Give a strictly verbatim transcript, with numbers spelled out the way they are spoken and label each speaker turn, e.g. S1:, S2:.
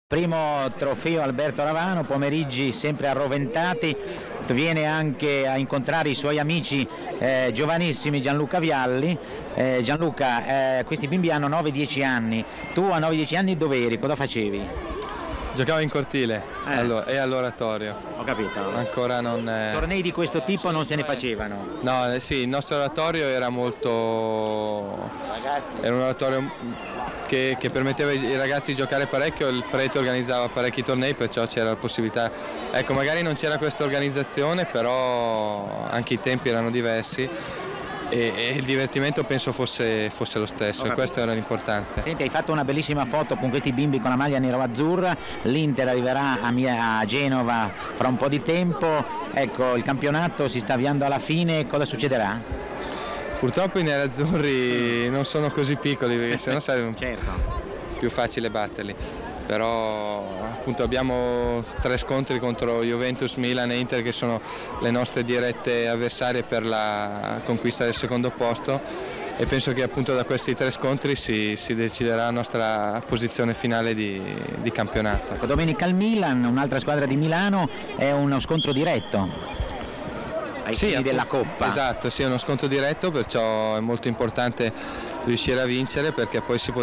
S1: Primo trofeo Alberto Ravano, pomeriggi sempre arroventati, viene anche a incontrare i suoi amici eh, giovanissimi Gianluca Vialli. Eh, Gianluca, eh, questi bimbi hanno nove dieci anni, tu a nove dieci anni dove eri? Cosa facevi?
S2: Giocavo in cortile
S1: Eh.
S2: allo- e all'oratorio.
S1: Ho capito.
S2: Ancora non... eh,
S1: Tornei di questo tipo non se ne facevano.
S2: No, eh, sì, il nostro oratorio era molto...
S1: Ragazzi,
S2: Era un oratorio che, che permetteva ai ragazzi di giocare parecchio, il prete organizzava parecchi tornei, perciò c'era la possibilità. Ecco, magari non c'era questa organizzazione, però anche i tempi erano diversi e, e il divertimento penso fosse, fosse lo stesso, e questo era l'importante.
S1: senti, hai fatto una bellissima foto con questi bimbi con la maglia nero-azzurra, l'Inter arriverà a, Mia- a Genova fra un po' di tempo, ecco, il campionato si sta avviando alla fine, cosa succederà?
S2: Purtroppo i nerazzurri non sono così piccoli, perché sennò sarebbe
S1: Certo.
S2: più facile batterli, però appunto abbiamo tre scontri contro Juventus, Milan e Inter, che sono le nostre dirette avversarie per la conquista del secondo posto, e penso che appunto da questi tre scontri si, si deciderà la nostra posizione finale di, di campionato.
S1: Domenica al Milan, un'altra squadra di Milano, è uno scontro diretto ai
S2: Sì,
S1: fini della
S2: appunto,
S1: Coppa.
S2: Esatto, sì, è uno scontro diretto, perciò è molto importante riuscire a vincere, perché poi si può